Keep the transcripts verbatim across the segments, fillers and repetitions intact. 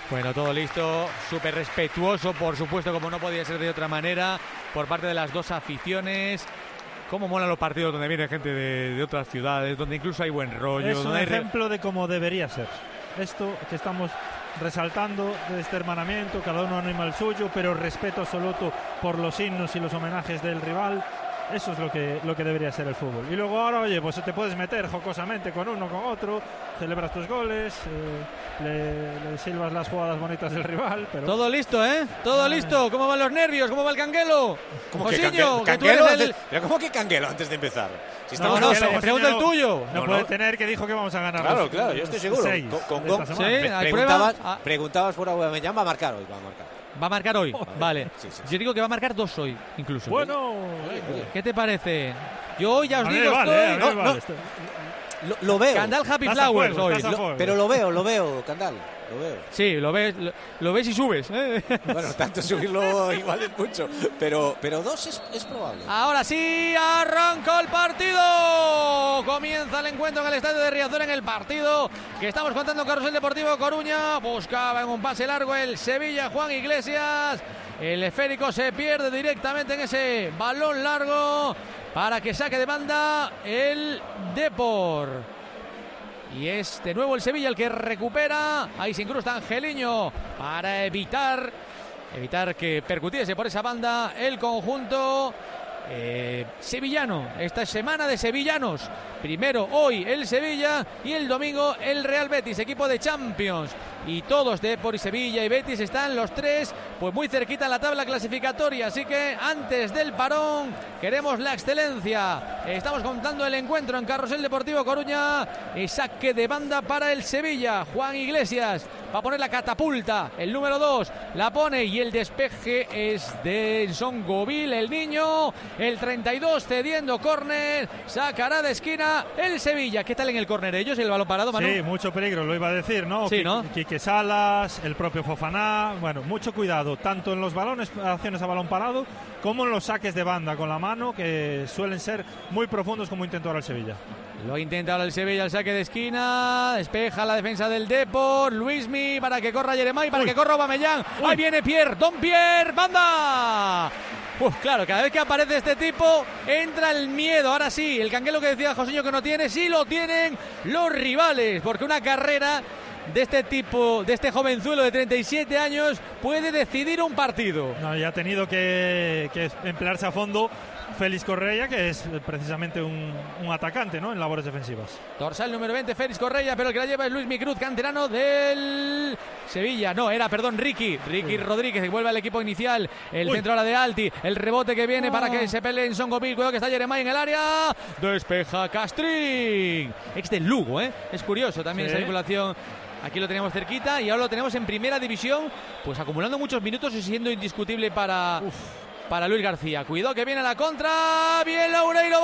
Bueno, todo listo, súper respetuoso, por supuesto, como no podía ser de otra manera, por parte de las dos aficiones. Cómo molan los partidos donde viene gente de, de otras ciudades, donde incluso hay buen rollo. Es un donde hay ejemplo de cómo debería ser. Esto que estamos resaltando de este hermanamiento, cada uno anima el suyo, pero respeto absoluto por los himnos y los homenajes del rival. Eso es lo que, lo que debería ser el fútbol. Y luego ahora, oye, pues te puedes meter jocosamente con uno, con otro, celebras tus goles, eh, le, le silbas las jugadas bonitas del rival. Pero... Todo listo, ¿eh? Todo ah, listo. ¿Cómo van los nervios? ¿Cómo va el canguelo? ¿Cómo que Josiño, canguelo? que tú eres Antes, el... ¿Pero cómo que canguelo antes de empezar? Si estamos no, no, no, pregunta el tuyo. No, no puede no. tener que dijo que vamos a ganar. Claro, los, claro, yo estoy seguro. Seis con, con, con, sí, pre hay preguntabas, prueba. preguntabas por Aubameyang, va a marcar hoy, va a marcar. Va a marcar hoy, oh, vale. Sí, sí, sí. Yo digo que va a marcar dos hoy, incluso. Bueno, ¿qué te parece? Yo hoy ya os a digo, vale, estoy... no, vale, no, lo, lo veo. Candal Happy Flowers hoy. Lo, pero lo veo, lo veo, Candal. Lo veo. Sí, lo ves, lo, lo ves y subes. ¿eh? Bueno, tanto subirlo igual es mucho, pero, pero dos es, es probable. Ahora sí, arrancó el partido. Comienza el encuentro en el estadio de Riazor, en el partido que estamos contando en Carrusel Deportivo Coruña. Buscaba en un pase largo el Sevilla, Juan Iglesias. El esférico se pierde directamente en ese balón largo para que saque de banda el Depor. Y es de nuevo el Sevilla el que recupera. Ahí se incrusta Angeliño para evitar evitar que percutiese por esa banda el conjunto eh, sevillano. Esta semana de sevillanos. Primero hoy el Sevilla y el domingo el Real Betis, equipo de Champions. Y todos, Depor y Sevilla y Betis, están los tres pues muy cerquita en la tabla clasificatoria. Así que antes del parón queremos la excelencia. Estamos contando el encuentro en Carrusel Deportivo Coruña. Y saque de banda para el Sevilla. Juan Iglesias va a poner la catapulta. El número dos la pone y el despeje es de Songovil, el niño. El treinta y dos cediendo córner. Sacará de esquina el Sevilla. ¿Qué tal en el córner ellos? ¿El balón parado, Manu? Sí, mucho peligro, lo iba a decir, ¿no? Sí, ¿no? Quique Salas, el propio Fofaná. Bueno, mucho cuidado, tanto en los balones, acciones a balón parado, como en los saques de banda con la mano, que suelen ser muy profundos, como intentó ahora el Sevilla. Lo intenta ahora el Sevilla, el saque de esquina. Despeja la defensa del Depor. Luismi para que corra Yeremay, para Uy. que corra Aubameyang. Uy. Ahí viene Pierre, Don Pierre, banda. Uf, claro, cada vez que aparece este tipo entra el miedo. Ahora sí, el canguelo que decía Josiño que no tiene, sí lo tienen los rivales, porque una carrera de este tipo, de este jovenzuelo de treinta y siete años, puede decidir un partido. No, ya ha tenido que, que emplearse a fondo Félix Correia, que es precisamente un, un atacante, ¿no?, en labores defensivas. Dorsal número veinte, Félix Correia, pero el que la lleva es Luis Micruz, canterano del Sevilla. No, era, perdón, Ricky. Ricky sí. Rodríguez, que vuelve al equipo inicial. El Uy. centro ahora de Alti. El rebote que viene oh. para que se pelee en Songovil. Cuidado que está Yeremay en el área. Despeja Castrín. Ex del Lugo, ¿eh? Es curioso también sí. esa vinculación. Aquí lo tenemos cerquita y ahora lo tenemos en primera división, pues acumulando muchos minutos y siendo indiscutible para... Uf. Para Luis García. Cuidado que viene la contra. Bien Loureiro,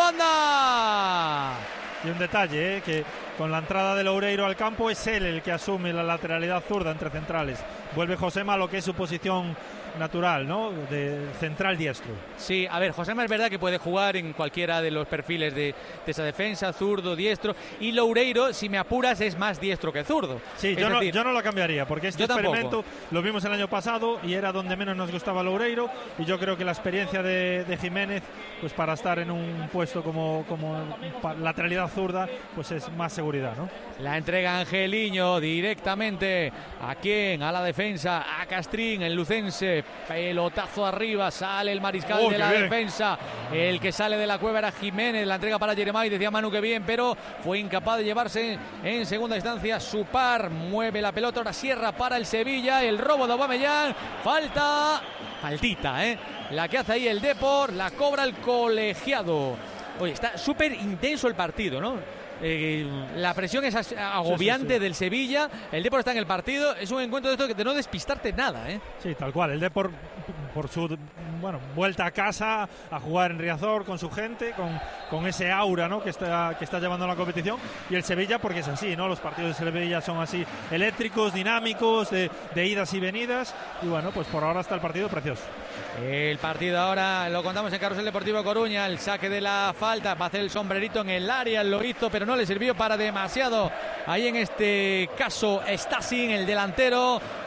banda. Y un detalle, ¿eh? que con la entrada de Loureiro al campo es él el que asume la lateralidad zurda entre centrales. Vuelve Josema a lo que es su posición natural, ¿no?, de central diestro. Sí, a ver, Josema es verdad que puede jugar en cualquiera de los perfiles de, de esa defensa, zurdo, diestro, y Loureiro, si me apuras, es más diestro que zurdo. Sí, yo, decir, no, yo no lo cambiaría, porque este experimento lo vimos el año pasado y era donde menos nos gustaba Loureiro, y yo creo que la experiencia de, de Jiménez, pues para estar en un puesto como, como lateralidad zurda, pues es más seguridad, ¿no? La entrega Angeliño directamente a quién, a la defensa, a Castrín, el lucense. Pelotazo arriba, sale el mariscal oh, de la bien. defensa. El que sale de la cueva era Jiménez. La entrega para Yeremay, decía Manu que bien, pero fue incapaz de llevarse en segunda instancia su par. Mueve la pelota, ahora cierra para el Sevilla. El robo de Aubameyang. Falta, faltita, ¿eh? La que hace ahí el Depor, la cobra el colegiado. Oye, está súper intenso el partido, ¿no? Eh, la presión es agobiante sí, sí, sí. del Sevilla. El Depor está en el partido. Es un encuentro de esto de no despistarte nada, ¿eh? Sí, tal cual. El Depor, por su bueno vuelta a casa, a jugar en Riazor con su gente, con, con ese aura, ¿no?, que está, que está llevando la competición. Y el Sevilla, porque es así, ¿no? Los partidos de Sevilla son así, eléctricos, dinámicos, de, de idas y venidas. Y bueno, pues por ahora está el partido precioso. El partido ahora lo contamos en Carrusel Deportivo Coruña. El saque de la falta, va a hacer el sombrerito en el área, lo hizo, pero no le sirvió para demasiado. Ahí en este caso Stasin, el delantero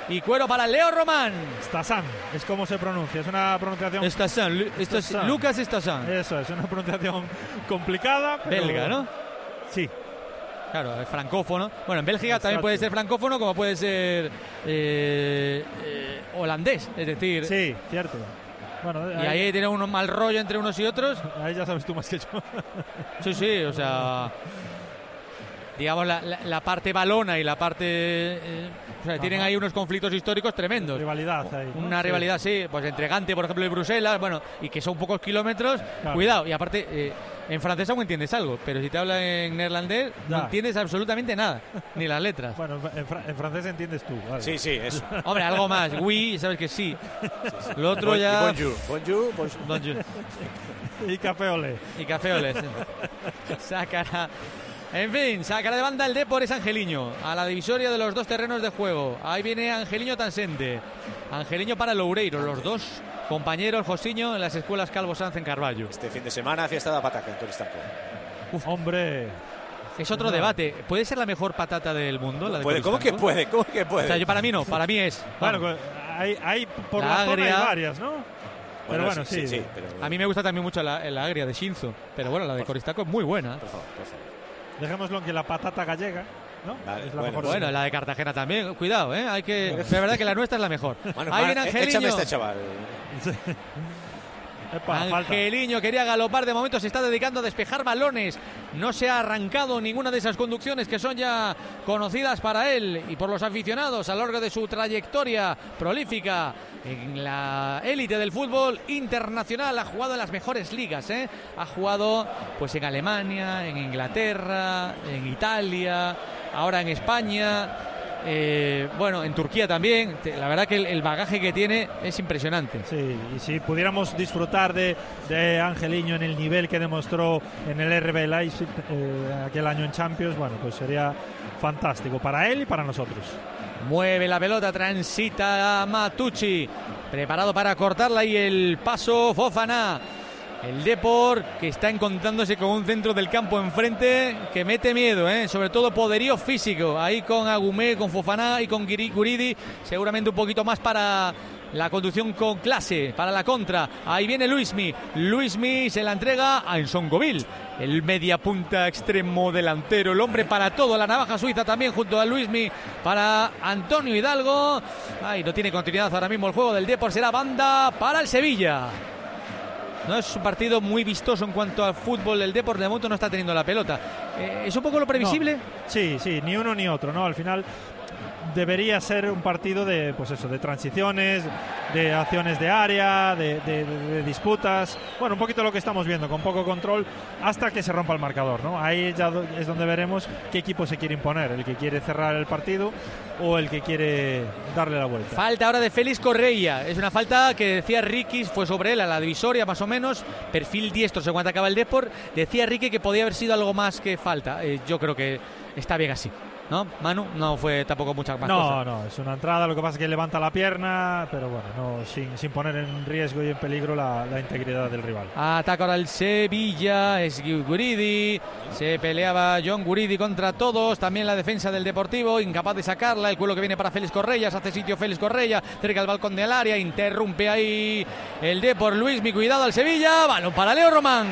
y cuero para Leo Román. Stassan, es como se pronuncia, es una pronunciación... Stassan, Stassan. Lucas Stassan. Eso, es una pronunciación complicada. Pero... Belga, ¿no? Sí. Claro, es francófono. Bueno, en Bélgica Exacto. también puede ser francófono como puede ser eh, eh, holandés, es decir... Sí, cierto. Bueno, y ahí, ahí tiene un mal rollo entre unos y otros. Ahí ya sabes tú más que yo. Sí, sí, o sea... Digamos, la, la, la parte balona y la parte... Eh, o sea, tienen ahí unos conflictos históricos tremendos. Rivalidad ahí, ¿no? Una Sí. rivalidad, sí. Pues entre Gante, por ejemplo, y Bruselas, bueno, y que son pocos kilómetros. Claro. Cuidado, y aparte, eh, en francés aún entiendes algo, pero si te habla en neerlandés, Ya. no entiendes absolutamente nada, ni las letras. Bueno, en, fra en francés entiendes tú. Vale. Sí, sí, eso. Hombre, algo más. Oui, sabes que sí. Sí, sí. Lo otro Y ya... Bonjour. Bonjour, bonjour. Bonjour. Y café olé. Y café oles. Sacará. En fin, sacará de banda el Depor, es Angeliño, a la divisoria de los dos terrenos de juego. Ahí viene Angeliño Tansente. Angeliño para Loureiro, los dos compañeros, Josiño, en las escuelas Calvo Sanz en Carballo. Este fin de semana, fiesta de la pataca en Coristanco. Hombre. Es otro debate. ¿Puede ser la mejor patata del mundo? La de ¿Puede? ¿Cómo que Coristanco? puede? ¿Cómo que puede? O sea, yo para mí no, para mí es. Bueno, vamos. hay, hay por La la, zona agria. hay varias, ¿no? Pero bueno, sí. sí, sí, pero... A mí me gusta también mucho la, la agria de Shinzo, pero bueno, la de Coristanco es muy buena. Por favor, por favor. Dejémoslo en que la patata gallega, ¿no? Vale, es la bueno, mejor. Bueno, la de Cartagena también, cuidado, ¿eh? Hay que... De verdad que la nuestra es la mejor. Mano, Ahí man, viene échame Angeliño. este chaval. Epa, falta. Angeliño quería galopar, de momento se está dedicando a despejar balones. No se ha arrancado ninguna de esas conducciones que son ya conocidas para él y por los aficionados a lo largo de su trayectoria prolífica en la élite del fútbol internacional. Ha jugado en las mejores ligas, ¿eh? Ha jugado pues en Alemania, en Inglaterra, en Italia, ahora en España. Eh, bueno, en Turquía también. La verdad que el, el bagaje que tiene es impresionante. Sí, y si pudiéramos disfrutar de, de Angeliño en el nivel que demostró en el R B Leipzig eh, aquel año en Champions, bueno, pues sería fantástico para él y para nosotros. Mueve la pelota, transita Matucci, preparado para cortarla y el paso Fofana. El Depor que está encontrándose con un centro del campo enfrente que mete miedo, ¿eh? Sobre todo poderío físico. Ahí con Agumé, con Fofana y con Guridi. Seguramente un poquito más para la conducción con clase, para la contra. Ahí viene Luismi. Luismi se la entrega a Nsongovil. El media punta extremo delantero. El hombre para todo. La navaja suiza también junto a Luismi para Antonio Hidalgo. Ay, no tiene continuidad ahora mismo el juego del Depor. Será banda para el Sevilla. No es un partido muy vistoso en cuanto al fútbol. El Depor de momento no está teniendo la pelota. Eh, ¿Es un poco lo previsible? No. Sí, sí, ni uno ni otro, ¿no? Al final debería ser un partido de, pues eso, de transiciones, de acciones de área, de, de, de, de disputas. Bueno, un poquito lo que estamos viendo, con poco control, hasta que se rompa el marcador, ¿no? Ahí ya es donde veremos qué equipo se quiere imponer, el que quiere cerrar el partido o el que quiere darle la vuelta. Falta ahora de Félix Correia. Es una falta que decía Ricky, fue sobre él a la divisoria más o menos, perfil diestro según atacaba el Depor. Decía Ricky que podía haber sido algo más que falta. Eh, yo creo que está bien así, ¿no? Manu, no fue tampoco mucha más no, cosa. No, es una entrada, lo que pasa es que levanta la pierna, pero bueno, no, sin, sin poner en riesgo y en peligro la, la integridad del rival. Ataca ahora el Sevilla, es Guridi, se peleaba John Guridi contra todos, también la defensa del Deportivo, incapaz de sacarla, el culo que viene para Félix Correia, se hace sitio Félix Correia, cerca del balcón del área, interrumpe ahí el Depor, Luismi, cuidado al Sevilla, balón para Leo Román.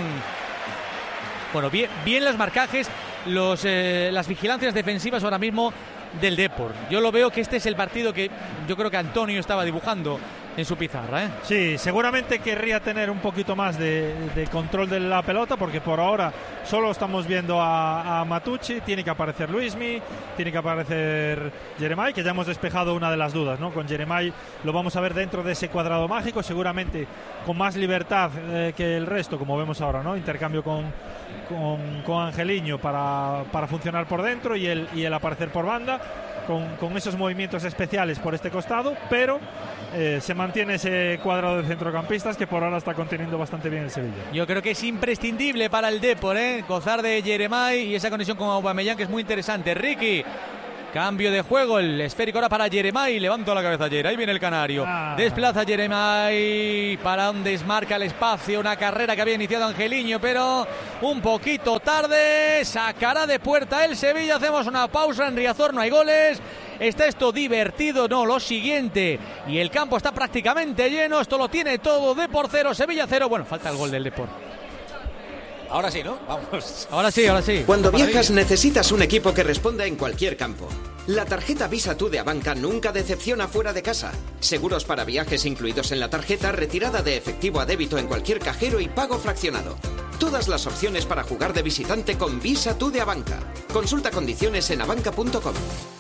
Bueno, bien, bien los marcajes, los, eh, las vigilancias defensivas ahora mismo del Depor. Yo lo veo que este es el partido que yo creo que Antonio estaba dibujando en su pizarra, ¿eh? Sí, seguramente querría tener un poquito más de, de control de la pelota, porque por ahora solo estamos viendo a, a Matucci. Tiene que aparecer Luismi, tiene que aparecer Jeremai, que ya hemos despejado una de las dudas, ¿no? Con Jeremai lo vamos a ver dentro de ese cuadrado mágico, seguramente con más libertad eh, que el resto, como vemos ahora, ¿no? Intercambio con, con, con Angeliño para, para funcionar por dentro y el, y el aparecer por banda, con, con esos movimientos especiales por este costado, pero eh, se mantiene ese cuadrado de centrocampistas que por ahora está conteniendo bastante bien el Sevilla. Yo creo que es imprescindible para el Depor, ¿eh? Gozar de Jeremai y esa conexión con Aubameyang, que es muy interesante. Ricky, cambio de juego, el esférico ahora para Jeremai, levantó la cabeza Jeremai, ahí viene el canario, ah. desplaza Jeremai para un desmarca el espacio, una carrera que había iniciado Angeliño, pero un poquito tarde, sacará de puerta el Sevilla. Hacemos una pausa, en Riazor no hay goles Está esto divertido, no, lo siguiente. Y el campo está prácticamente lleno. Esto lo tiene todo. Depor cero, Sevilla cero. Bueno, falta el gol del Depor. Ahora sí, ¿no? Vamos. Ahora sí, ahora sí. Cuando viajas necesitas un equipo que responda en cualquier campo. La tarjeta Visa Tú de Abanca nunca decepciona fuera de casa. Seguros para viajes incluidos en la tarjeta, retirada de efectivo a débito en cualquier cajero y pago fraccionado. Todas las opciones para jugar de visitante con Visa Tú de Abanca. Consulta condiciones en abanca punto com.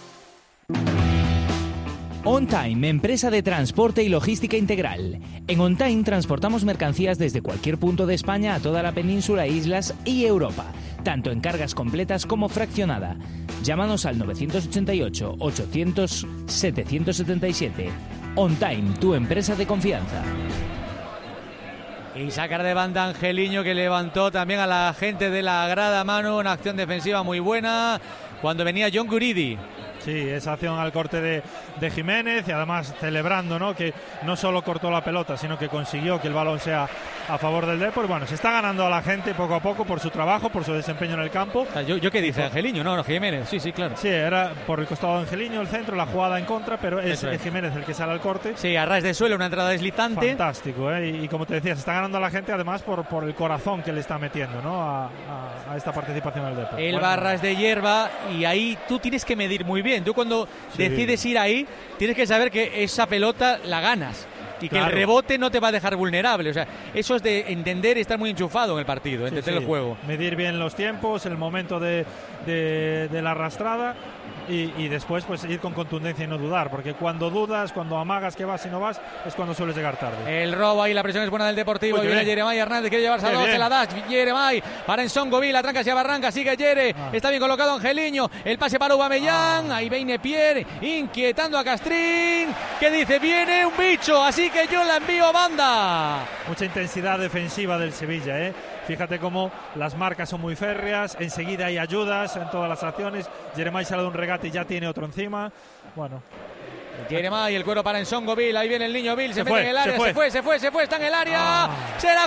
OnTime, empresa de transporte y logística integral. En OnTime transportamos mercancías desde cualquier punto de España a toda la península, islas y Europa, tanto en cargas completas como fraccionada. Llámanos al nueve ochenta y ocho, ochocientos, setecientos setenta y siete. OnTime, tu empresa de confianza. Y sacar de banda Angeliño, que levantó también a la gente de la grada, mano, una acción defensiva muy buena cuando venía John Guridi. Sí, esa acción al corte de, de Jiménez y además celebrando, ¿no?, que no solo cortó la pelota, sino que consiguió que el balón sea a favor del Depor. Bueno, se está ganando a la gente poco a poco por su trabajo, por su desempeño en el campo. O sea, ¿Yo, yo qué dice? Angeliño, no, no, Jiménez, sí, sí, claro. Sí, era por el costado de Angeliño, el centro, la jugada en contra, pero es, es. es Jiménez el que sale al corte. Sí, a ras de suelo, una entrada deslizante. Fantástico, ¿eh? Y, y como te decía, se está ganando a la gente además por, por el corazón que le está metiendo, ¿no?, a, a, a esta participación del Depor. El bueno, barras de hierba, y ahí tú tienes que medir muy bien. Tú cuando sí. decides ir ahí, tienes que saber que esa pelota la ganas y que claro. el rebote no te va a dejar vulnerable. O sea, eso es de entender y estar muy enchufado en el partido, entender sí, sí. el juego. Medir bien los tiempos, el momento de, de, de la arrastrada y, y después pues ir con contundencia y no dudar, porque cuando dudas, cuando amagas que vas y no vas, es cuando sueles llegar tarde. El robo ahí, la presión es buena del Deportivo. Uy, y viene Jeremai Hernández, quiere llevarse a dos, se la da Jeremai para Ensongovil, la tranca hacia Barranca, sigue Yere, ah. está bien colocado Angeliño, el pase para Aubameyang, ah. ahí viene Pierre, inquietando a Castrín, que dice, viene un bicho, así que yo la envío a banda. Mucha intensidad defensiva del Sevilla, ¿eh? Fíjate cómo las marcas son muy férreas, enseguida hay ayudas en todas las acciones. Jeremai sale de un regate y ya tiene otro encima. Bueno. Jeremai, el cuero para Ensongovil, ahí viene el niño Bill, se, se mete fue, en el área, se fue. se fue, se fue, se fue, está en el área. Ah. ¡Será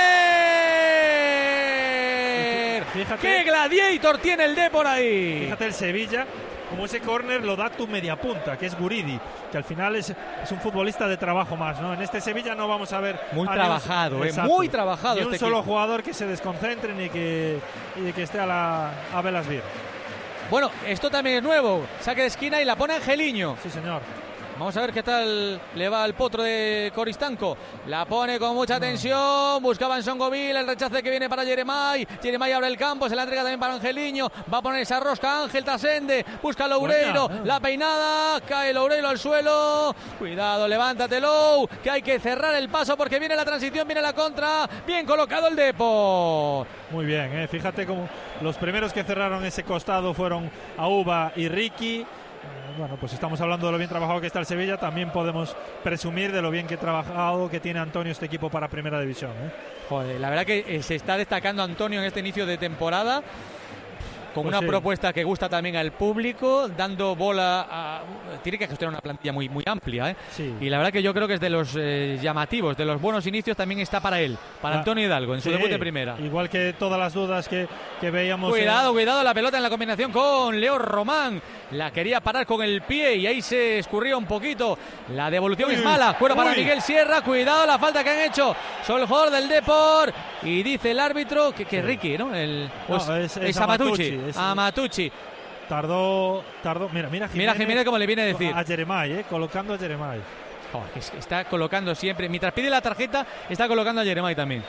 córner! Fíjate, ¡Qué gladiator tiene el Depor ahí! Fíjate el Sevilla, como ese córner lo da tu media punta, que es Guridi, que al final es, es un futbolista de trabajo más, ¿no? En este Sevilla no vamos a ver... Muy trabajado, eh, muy trabajado. Ni un este solo equipo. jugador que se desconcentre ni que, y que esté a, la, a velas bien. Bueno, esto también es nuevo. Saque de esquina y la pone Angeliño. Sí, señor. Vamos a ver qué tal le va al potro de Coristanco. La pone con mucha tensión. Buscaba Ensongovil, el rechace que viene para Jeremai. Jeremai abre el campo, se la entrega también para Angeliño. Va a poner esa rosca Ángel Tasende. Busca a Loureiro, Buena, la peinada. Cae Loureiro al suelo. Cuidado, levántate Lou, que hay que cerrar el paso porque viene la transición, viene la contra. Bien colocado el Depor. Muy bien, ¿eh? Fíjate cómo los primeros que cerraron ese costado fueron Auba y Ricky. Bueno, pues estamos hablando de lo bien trabajado que está el Sevilla, también podemos presumir de lo bien que trabajado que tiene Antonio este equipo para Primera División, ¿eh? Joder, la verdad que eh, se está destacando Antonio en este inicio de temporada, con pues una sí. propuesta que gusta también al público, dando bola a... Tiene que gestionar una plantilla muy, muy amplia, ¿eh? Sí. Y la verdad que yo creo que es de los eh, llamativos, de los buenos inicios, también está para él, para ah, Antonio Hidalgo, en su sí, debut de primera. Igual que todas las dudas que, que veíamos... Cuidado, en... cuidado, la pelota en la combinación con Leo Román. La quería parar con el pie y ahí se escurrió un poquito. La devolución uy, es mala. Fuera para Miguel Sierra. Cuidado la falta que han hecho sobre el jugador del Depor. Y dice el árbitro que, que sí. Ricky, ¿no? El, pues, no es, es, es Amatucci. Amatucci. Es, Amatucci. Tardó, tardó. Mira, mira Jiménez. Mira Jiménez como le viene a decir. A Jeremai, ¿eh? Colocando a Jeremai. Oh, está colocando siempre. Mientras pide la tarjeta, está colocando a Jeremai también.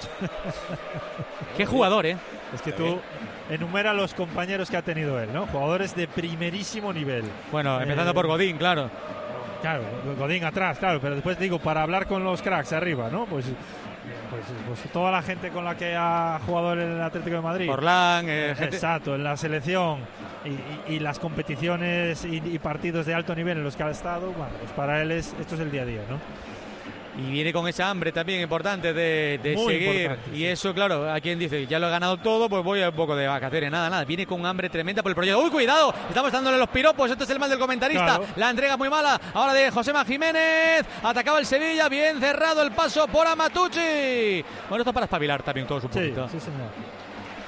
Qué jugador, ¿eh? Es que tú enumera los compañeros que ha tenido él, ¿no? Jugadores de primerísimo nivel. Bueno, empezando eh, por Godín, claro. Claro, Godín atrás, claro, pero después digo, para hablar con los cracks arriba, ¿no? Pues, pues, pues toda la gente con la que ha jugado en el Atlético de Madrid. Forlán, eh, gente... Exacto, en la selección y, y, y las competiciones y, y partidos de alto nivel en los que ha estado, bueno, pues para él es, esto es el día a día, ¿no? Y viene con esa hambre también importante de, de seguir. Y sí. Eso, claro, a quien dice, ya lo he ganado todo, pues voy a un poco de vacaciones. Nada, nada. Viene con hambre tremenda por el proyecto. ¡Uy, cuidado! Estamos dándole los piropos. Esto es el mal del comentarista. Claro. La entrega muy mala. Ahora de Josema Jiménez. Atacaba el Sevilla. Bien cerrado el paso por Amatucci. Bueno, esto para espabilar también todo su poquito. Sí, sí, señor.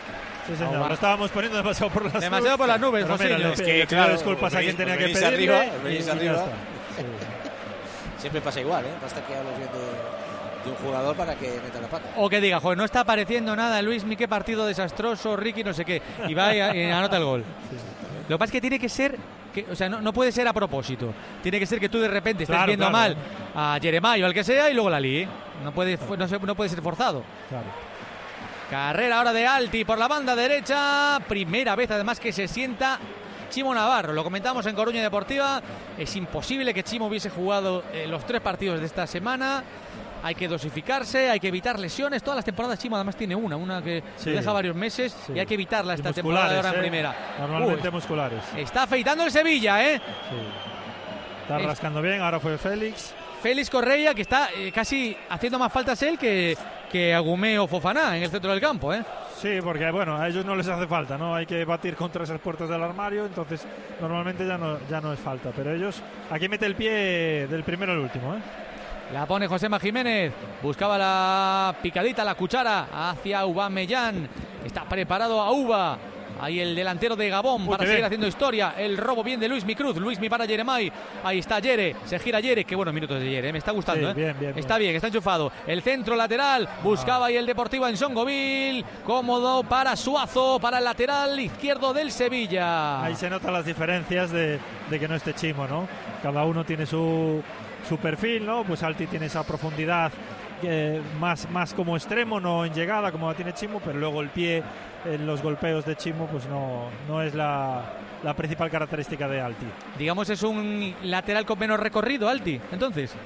Sí, señor. Oh, lo estábamos poniendo demasiado por las demasiado nubes. por las nubes, José. Es que, claro, disculpas a quien tenía que pedirle. Arriba, venís arriba. Sí. Siempre pasa igual, ¿eh? Basta que hables bien de, de un jugador para que meta la pata. O que diga, joder, no está apareciendo nada, Luismi, qué partido desastroso, Ricky, no sé qué. Y va y, y anota el gol. Sí. Lo que pasa es que tiene que ser, que, o sea, no, no puede ser a propósito. Tiene que ser que tú de repente estés claro, viendo claro. mal a Jeremiah o al que sea y luego la líe. No puede, no, se, no puede ser forzado. Claro. Carrera ahora de Alti por la banda derecha. Primera vez además que se sienta Chimo Navarro. Lo comentamos en Coruña Deportiva. Es imposible que Chimo hubiese jugado eh, los tres partidos de esta semana. Hay que dosificarse, hay que evitar lesiones. Todas las temporadas Chimo además tiene una, una que sí, deja varios meses sí. y hay que evitarla esta temporada de ahora en ¿eh? primera. Normalmente Uy, musculares. Está afeitando el Sevilla, ¿eh? Sí. Está rascando bien, ahora fue Félix. Félix Correia, que está eh, casi haciendo más faltas él que, que Agumé o Fofana en el centro del campo, ¿eh? Sí, porque bueno, a ellos no les hace falta, ¿no? Hay que batir contra esas puertas del armario, entonces normalmente ya no, ya no es falta. Pero ellos, aquí mete el pie del primero al último, ¿eh? La pone Josema Jiménez, buscaba la picadita, la cuchara hacia Aubameyang. Está preparado a Uba. Ahí el delantero de Gabón Uy, para seguir bien. haciendo historia. El robo bien de Luismi Cruz. Luismi para Jeremai. Ahí está Yere. Se gira Yere. Qué buenos minutos de Yere. Me está gustando. Sí, ¿eh? bien, bien, está bien. bien, está enchufado. El centro lateral. Buscaba ahí el Deportivo en Songoville. Cómodo para Suazo. Para el lateral izquierdo del Sevilla. Ahí se notan las diferencias de, de que no esté Chimo, ¿no? Cada uno tiene su, su perfil, ¿no? Pues Alti tiene esa profundidad eh, más, más como extremo, no en llegada como la tiene Chimo, pero luego el pie en los golpeos de Chimo pues no, no es la, la principal característica de Alti. Digamos es un lateral con menos recorrido, Alti, entonces.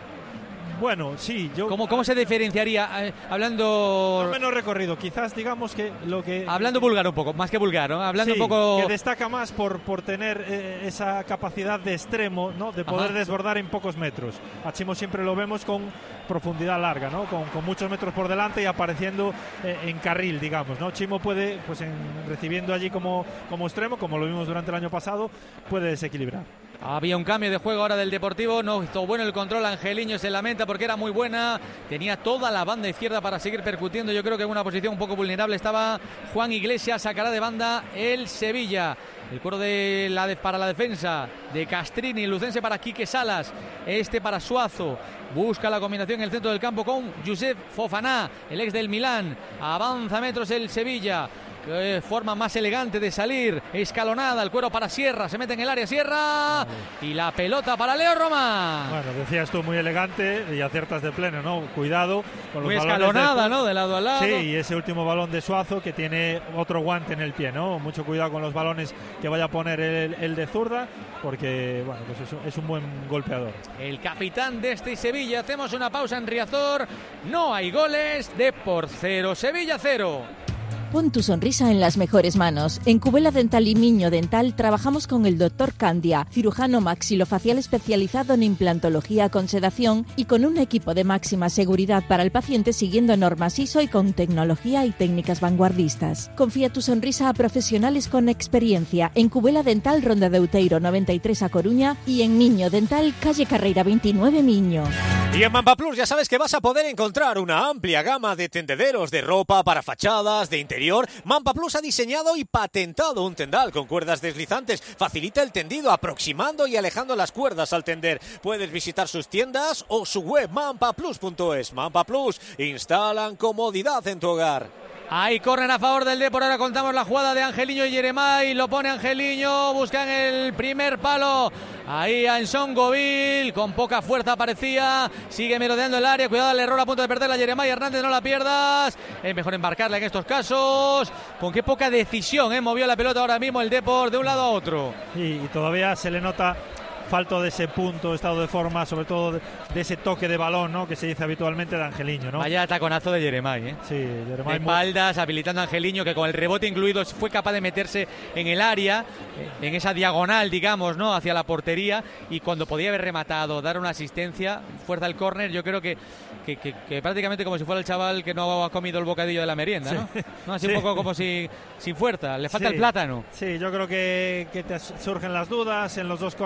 Bueno, sí, yo... ¿Cómo, cómo se diferenciaría? Eh, hablando... No menos recorrido, quizás digamos que lo que... Hablando vulgar un poco, más que vulgar, ¿no? Hablando sí, un poco... que destaca más por, por tener eh, esa capacidad de extremo, ¿no? De poder Ajá. desbordar en pocos metros. A Chimo siempre lo vemos con profundidad larga, ¿no? Con, con muchos metros por delante y apareciendo eh, en carril, digamos, ¿no? Chimo puede, pues en, recibiendo allí como, como extremo, como lo vimos durante el año pasado, puede desequilibrar. Había un cambio de juego ahora del Deportivo, no hizo bueno el control, Angeliño se lamenta porque era muy buena, tenía toda la banda izquierda para seguir percutiendo, yo creo que en una posición un poco vulnerable estaba Juan Iglesias, sacará de banda el Sevilla. El cuero de la de, para la defensa de Castrini, Lucense para Quique Salas, este para Suazo. Busca la combinación en el centro del campo con Josep Fofana, el ex del Milán. Avanza metros el Sevilla. Qué forma más elegante de salir, escalonada, el cuero para Sierra, se mete en el área Sierra y la pelota para Leo Román. Bueno, decías tú muy elegante y aciertas de pleno, ¿no? Cuidado con los muy balones escalonada, de... ¿no? De lado a lado. Sí, y ese último balón de Suazo que tiene otro guante en el pie, ¿no? Mucho cuidado con los balones que vaya a poner el, el de zurda, porque, bueno, pues es un, es un buen golpeador. El capitán de este Sevilla, hacemos una pausa en Riazor, no hay goles, de por cero, Sevilla cero. Pon tu sonrisa en las mejores manos. En Cubela Dental y Miño Dental trabajamos con el doctor Candia, cirujano maxilofacial especializado en implantología con sedación y con un equipo de máxima seguridad para el paciente siguiendo normas I S O y con tecnología y técnicas vanguardistas. Confía tu sonrisa a profesionales con experiencia en Cubela Dental, Ronda de Outeiro noventa y tres a Coruña y en Miño Dental, calle Carreira veintinueve, Miño. Y en Mamba Plus ya sabes que vas a poder encontrar una amplia gama de tendederos de ropa para fachadas, de interior. Mamba Plus ha diseñado y patentado un tendal con cuerdas deslizantes. Facilita el tendido, aproximando y alejando las cuerdas al tender. Puedes visitar sus tiendas o su web mamba plus punto es. Mamba Plus, instalan comodidad en tu hogar. Ahí corren a favor del Depor. Ahora contamos la jugada de Angeliño y Jeremai. Lo pone Angeliño. Buscan el primer palo. Ahí a Ensongoville. Con poca fuerza parecía. Sigue merodeando el área. Cuidado al error a punto de perderla. Jeremai Hernández, no la pierdas. Es mejor embarcarla en estos casos. Con qué poca decisión, ¿eh? Movió la pelota ahora mismo el Depor de un lado a otro. Y, y todavía se le nota falto de ese punto, estado de forma, sobre todo de, de ese toque de balón, ¿no? Que se dice habitualmente de Angeliño, ¿no? Vaya taconazo de Jeremai, ¿eh? Sí, Jeremai. De espaldas, habilitando a Angeliño, que con el rebote incluido fue capaz de meterse en el área, en esa diagonal, digamos, ¿no? Hacia la portería, y cuando podía haber rematado, dar una asistencia, fuerza al córner, yo creo que, que, que, que prácticamente como si fuera el chaval que no ha comido el bocadillo de la merienda, ¿no? Sí. ¿No? Así sí. Un poco como si sin fuerza, le falta sí. el plátano. Sí, yo creo que, que te surgen las dudas, en los dos córneres hemos visto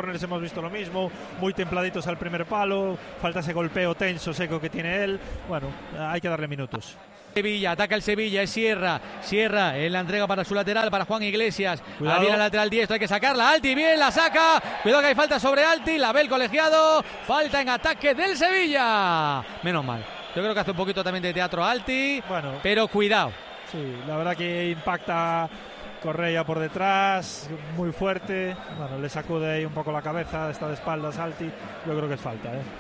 visto lo mismo, muy templaditos al primer palo, falta ese golpeo tenso, seco que tiene él. Bueno, hay que darle minutos. Sevilla, ataca el Sevilla, es Sierra, Sierra en la entrega para su lateral, para Juan Iglesias, Cuidado. viene el lateral diestro, hay que sacarla, Alti, bien, la saca, cuidado que hay falta sobre Alti, la ve el colegiado, falta en ataque del Sevilla, menos mal, yo creo que hace un poquito también de teatro Alti, Bueno, pero cuidado. sí, la verdad que impacta Correa por detrás, muy fuerte, bueno, le sacude ahí un poco la cabeza, está de espaldas Alti, yo creo que es falta, ¿eh?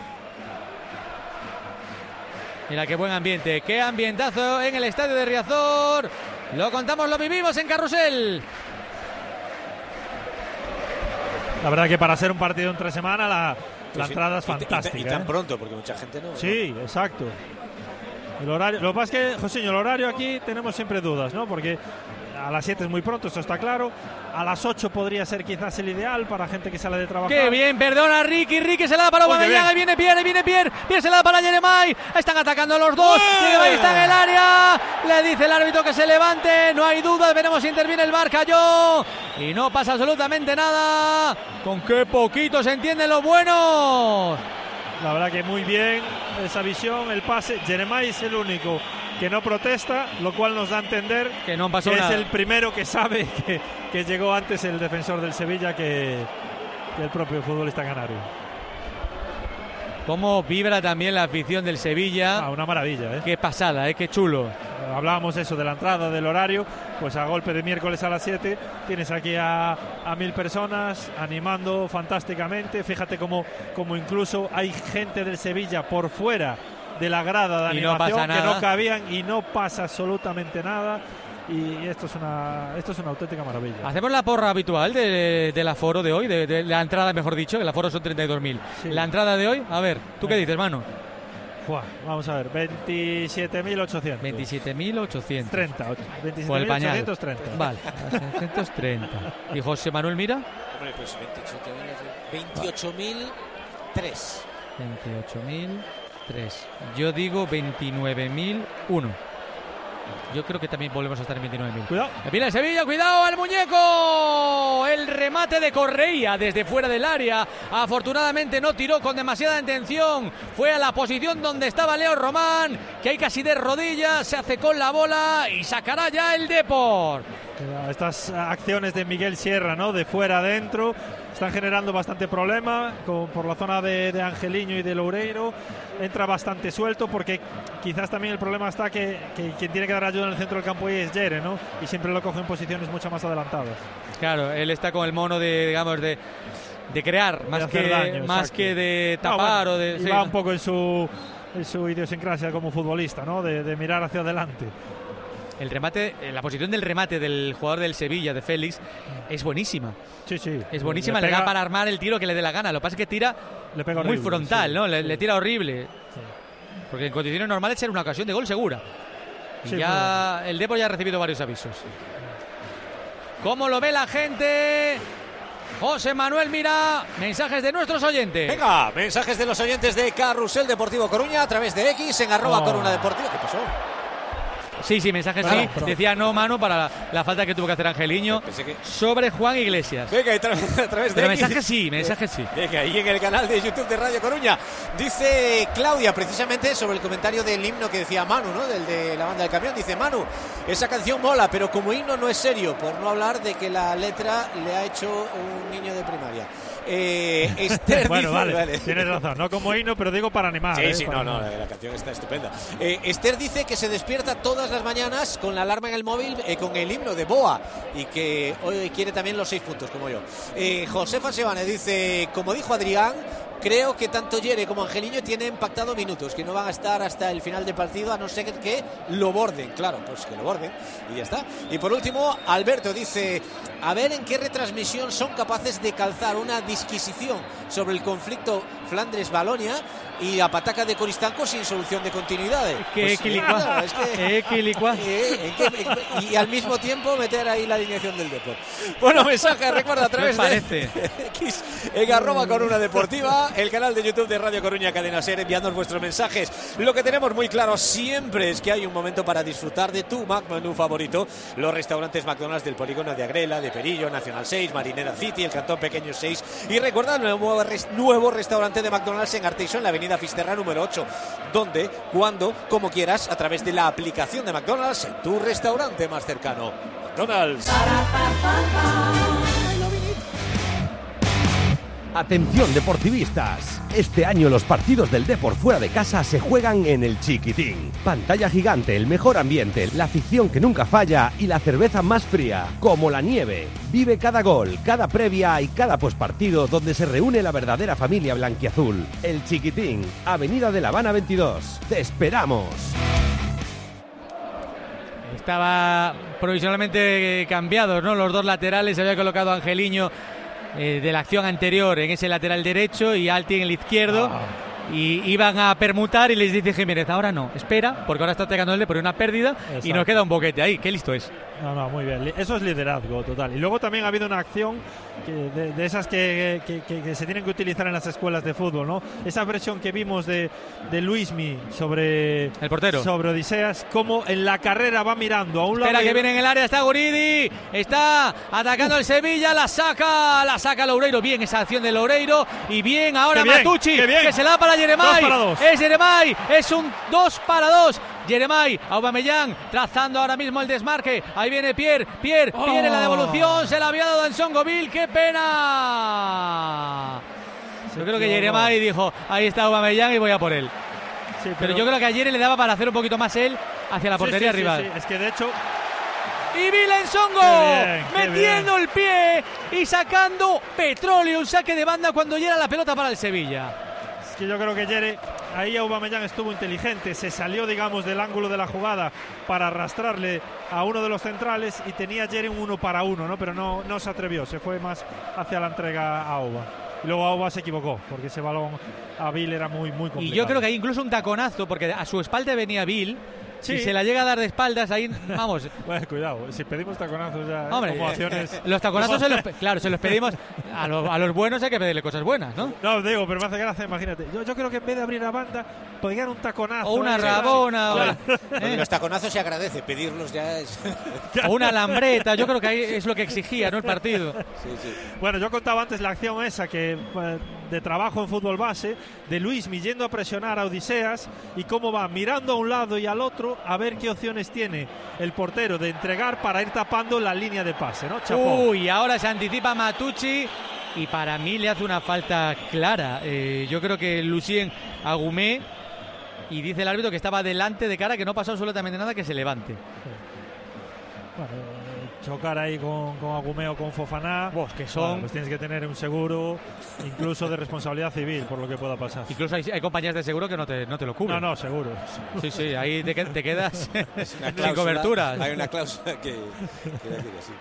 Mira qué buen ambiente, qué ambientazo en el estadio de Riazor. Lo contamos, lo vivimos en Carrusel. La verdad que para ser un partido entre semana la, la Sí, entrada es y- y- fantástica. Y, tan ¿eh? pronto, porque mucha gente no. Sí, exacto. El horario, lo que pasa es que, Joséño, el horario aquí tenemos siempre dudas, ¿no? Porque a las siete es muy pronto, esto está claro. A las ocho podría ser quizás el ideal para gente que sale de trabajar. Qué bien, perdona Ricky, Ricky se la da para Uy, qué Aubameyang, ahí viene Pierre, ahí viene Pierre, Pierre se la da para Jeremai, están atacando los dos, Jeremai está en el área, le dice el árbitro que se levante, no hay duda, veremos si interviene el V A R, cayó, y no pasa absolutamente nada, con qué poquito se entienden los buenos. La verdad que muy bien esa visión, el pase. Jeremai es el único que no protesta, lo cual nos da a entender Que no pasó que nada. es el primero que sabe que, que llegó antes el defensor del Sevilla que, que el propio futbolista canario. Cómo vibra también la afición del Sevilla, Ah, una maravilla, ¿eh? qué pasada, ¿eh? Qué chulo. Hablábamos eso de la entrada, del horario, pues a golpe de miércoles a las siete tienes aquí a, a mil personas animando fantásticamente. Fíjate cómo, cómo incluso hay gente del Sevilla por fuera de la grada de Y no animación pasa que nada. no cabían y no pasa absolutamente nada. Y esto es una esto es una auténtica maravilla. Hacemos la porra habitual de, del aforo de hoy, de, de la entrada, mejor dicho, que el aforo son treinta y dos mil. Sí. La entrada de hoy, a ver, ¿tú qué dices, mano? Buah, vamos a ver, veintisiete mil ochocientos. veintisiete mil ochocientos. treinta, Por veintisiete el mil pañal. ochocientos treinta. Vale, setecientos treinta. ¿Y José Manuel mira? Hombre, pues veintiocho mil tres. veintiocho mil tres. Yo digo veintinueve mil uno. Yo creo que también volvemos a estar en veintinueve mil. Cuidado. Viene el Sevilla, cuidado al muñeco. El remate de Correa desde fuera del área. Afortunadamente no tiró con demasiada intención. Fue a la posición donde estaba Leo Román, que hay casi de rodillas. Se hace con la bola y sacará ya el Depor. Estas acciones de Miguel Sierra, ¿no? De fuera adentro, están generando bastante problema con, por la zona de, de Angeliño y de Loureiro. Entra bastante suelto porque quizás también el problema está que, que quien tiene que dar ayuda en el centro del campo ahí es Yere, ¿no? Y siempre lo coge en posiciones mucho más adelantadas. Claro, él está con el mono de, digamos, de, de crear, más, hacer que, daño, más exacto. que de No, tapar bueno, o de... y sí. va un poco en su, en su idiosincrasia como futbolista, ¿no? De, de mirar hacia adelante. El remate, la posición del remate del jugador del Sevilla, de Félix, es buenísima. Sí, sí. Es buenísima, le, pega- da para armar el tiro que le dé la gana. Lo que pasa es que tira le pega muy horrible, frontal, sí, ¿no? Le, sí. le tira horrible. Sí. Porque en condiciones normales era una ocasión de gol segura. Y Sí, ya el Depor ya ha recibido varios avisos. ¿Cómo lo ve la gente? José Manuel Mira, mensajes de nuestros oyentes. Venga, mensajes de los oyentes de Carrusel Deportivo Coruña a través de X en arroba Oh. Coruna Deportiva. ¿Qué pasó? Sí, sí, mensajes Bueno, sí. pero- Decía no, mano, para la, la falta que tuvo que hacer Angeliño Pensé que- sobre Juan Iglesias. Venga, y tra- a través de Pero X. mensajes sí, mensajes sí. Venga, ahí en el canal de YouTube de Radio Coruña. Dice Claudia, precisamente sobre el comentario del himno que decía Manu, ¿no? Del de la banda del camión. Dice Manu, esa canción mola, pero como himno no es serio, por no hablar de que la letra le ha hecho un niño de primaria. Eh, Esther Bueno, dice, vale, tienes razón. No como himno, pero digo para animar. Sí, ¿eh? sí, Para no, no, animar. la canción está estupenda. Eh, Esther dice que se despierta todas las mañanas con la alarma en el móvil eh, con el himno de Boa y que hoy quiere también los seis puntos, como yo. Eh, Josefa Sebane dice, como dijo Adrián, creo que tanto Yere como Angeliño tienen pactado minutos, que no van a estar hasta el final del partido, a no ser que, que lo borden. Claro, pues que lo borden y ya está. Y por último, Alberto dice, a ver en qué retransmisión son capaces de calzar una disquisición sobre el conflicto Flandres Balonia y a Pataca de Coristanco sin solución de continuidad. Que Pues, equilicua. claro, es que, Equilicua. eh, en que- en- y al mismo tiempo meter ahí la alineación del Depor. Bueno, mensaje, recuerda a través ¿Qué de parece? X en arroba Coruna Deportiva, el canal de YouTube de Radio Coruña Cadena Ser, enviándonos vuestros mensajes. Lo que tenemos muy claro siempre es que hay un momento para disfrutar de tu Mac menú favorito. Los restaurantes McDonald's del polígono de Agrela, de Perillo, Nacional seis, Marinera City, el Cantón Pequeño seis. Y recuerda el nuevo, nuevo restaurante de McDonald's en Arteixo, en la avenida Fisterra número ocho. Donde, cuando, como quieras, a través de la aplicación de McDonald's en tu restaurante más cercano. McDonald's. Atención deportivistas, este año los partidos del Depor fuera de casa se juegan en el Chiquitín. Pantalla gigante, el mejor ambiente, la afición que nunca falla y la cerveza más fría, como la nieve. Vive cada gol, cada previa y cada pospartido donde se reúne la verdadera familia blanquiazul. El Chiquitín, Avenida de La Habana veintidós. ¡Te esperamos! Estaba provisionalmente cambiados, ¿no? Los dos laterales, se había colocado Angeliño eh, de la acción anterior en ese lateral derecho y Alti en el izquierdo. Ah. Y iban a permutar y les dice Jiménez, ahora no, espera, porque ahora está atacando el de por una pérdida. Exacto. Y nos queda un boquete ahí, qué listo es. No, no, muy bien. Eso es liderazgo total. Y luego también ha habido una acción que de, de esas que, que, que, que se tienen que utilizar en las escuelas de fútbol, ¿no? Esa versión que vimos de, de Luismi sobre El portero. sobre Odiseas, como en la carrera va mirando a un lado. Espera y- que viene en el área, está Guridi, está atacando el Sevilla, la saca, la saca Loureiro, bien esa acción de Loureiro y bien ahora Qué bien, Matucci, qué bien. que se la da para Jeremai, Dos para dos. es Jeremai, es un dos para dos. Jeremai, Aubameyang trazando ahora mismo el desmarque. Ahí viene Pierre, Pierre, Oh. Pierre en la devolución. Se la había dado en Songoville. ¡Qué pena! Se Yo creo que equivocó. Jeremai dijo, ahí está Aubameyang y voy a por él. Sí, Pero yo creo que ayer le daba para hacer un poquito más él hacia la Sí, portería sí, sí, rival. sí. Es que de hecho Y Vilensongo Qué bien, qué metiendo el pie y sacando petróleo, un saque de banda cuando llega la pelota para el Sevilla. Es que yo creo que Yere, ahí Aubameyang estuvo inteligente, se salió, digamos, del ángulo de la jugada para arrastrarle a uno de los centrales y tenía Yere un uno para uno, ¿no? Pero no, no se atrevió, se fue más hacia la entrega a Auba. Y luego Auba se equivocó, porque ese balón a Bill era muy, muy complicado. Y yo creo que hay incluso un taconazo, porque a su espalda venía Bill. Sí. Y se la llega a dar de espaldas, ahí, vamos. Bueno, cuidado, si pedimos taconazos ya, ¿eh? Hombre, como eh, acciones... los taconazos, se los, pe- claro, se los pedimos. A, lo- a los buenos hay que pedirle cosas buenas, ¿no? No, digo, pero me hace gracia, imagínate. Yo, yo creo que en vez de abrir la banda, podrían un taconazo. O una ¿eh? rabona, o- Claro. Porque ¿eh? los taconazos se agradece, pedirlos ya es... o una lambreta. Yo creo que ahí es lo que exigía, ¿no? El partido. Sí, sí. Bueno, yo contaba antes la acción esa que eh, de trabajo en fútbol base de Luismi yendo a presionar a Odiseas y cómo va mirando a un lado y al otro a ver qué opciones tiene el portero de entregar para ir tapando la línea de pase, ¿no? Chapó. Uy, ahora se anticipa Matucci y para mí le hace una falta clara. Eh, yo creo que Lucien Agumé y dice el árbitro que estaba delante de cara, que no pasó absolutamente nada, que se levante. Bueno, eh, chocar ahí con, con Agumeo, con Fofaná. Buah, que son- Bueno, pues tienes que tener un seguro, incluso de responsabilidad civil, por lo que pueda pasar. Incluso hay, hay compañías de seguro que no te, no te lo cubren. No, no, seguro. Sí, sí, ahí te, que- te quedas Una sin cláusula- cobertura. Hay una cláusula que, que decir así.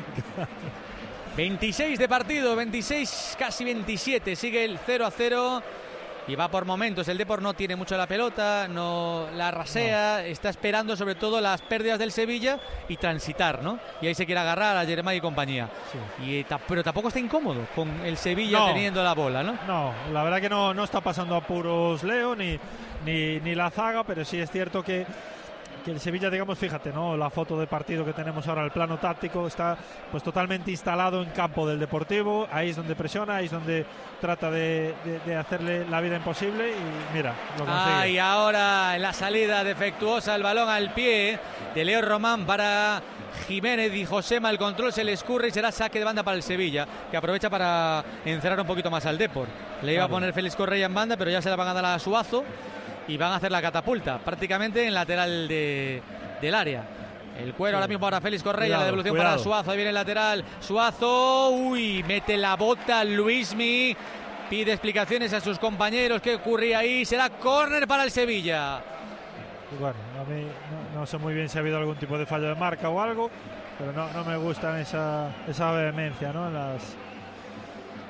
veintiséis de partido, veintiséis, casi veintisiete. Sigue el cero a cero. Y va por momentos. El Depor no tiene mucho la pelota, no la rasea, está esperando sobre todo las pérdidas del Sevilla y transitar, ¿no? Y ahí se quiere agarrar a Jeremai y compañía. Sí. Y, ta- pero tampoco está incómodo con el Sevilla No. teniendo la bola, ¿no? No, la verdad que no, no está pasando apuros Leo ni, ni, ni la zaga, pero sí es cierto que, que el Sevilla, digamos, fíjate, ¿no? La foto de partido que tenemos ahora, el plano táctico, está pues totalmente instalado en campo del Deportivo, ahí es donde presiona, ahí es donde trata de, de- de hacerle la vida imposible y mira, lo consigue. Ah, y ahora en la salida defectuosa, el balón al pie de Leo Román para Jiménez y Josema, el control se le escurre y será saque de banda para el Sevilla, que aprovecha para encerrar un poquito más al Depor. Le iba a Claro. poner Félix Correa en banda, pero ya se la van a dar a Suazo y van a hacer la catapulta, prácticamente en lateral de, del área. El cuero ahora mismo para Félix Correa, Cuidado, la devolución cuidado. para Suazo, ahí viene el lateral, Suazo, uy, mete la bota Luismi, pide explicaciones a sus compañeros, ¿qué ocurría ahí? Será córner para el Sevilla. Y bueno, a mí no, no sé muy bien si ha habido algún tipo de fallo de marca o algo, pero no, no me gusta esa, esa vehemencia, ¿no? En las,